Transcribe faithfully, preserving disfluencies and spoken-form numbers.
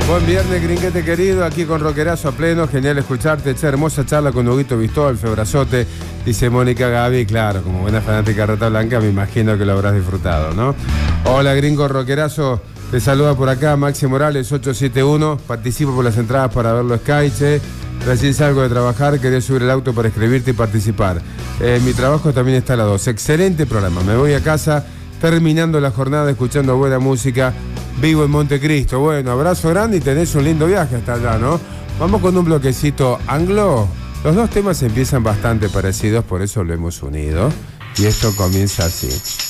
Buen viernes, gringuete querido, aquí con Rockerazo a pleno, genial escucharte, esta hermosa charla con Huguito Bistol, Febrazote, dice Mónica Gaby, claro, como buena fanática de Rata Blanca, me imagino que lo habrás disfrutado, ¿no? Hola, gringo Rockerazo, te saluda por acá Maxi Morales, ocho siete uno, participo por las entradas para verlo Sky, che, recién salgo de trabajar, quería subir el auto para escribirte y participar. Eh, mi trabajo también está a las dos, excelente programa, me voy a casa, terminando la jornada, escuchando buena música, vivo en Montecristo. Bueno, abrazo grande y tenés un lindo viaje hasta allá, ¿no? Vamos con un bloquecito anglo. Los dos temas empiezan bastante parecidos, por eso lo hemos unido. Y esto comienza así.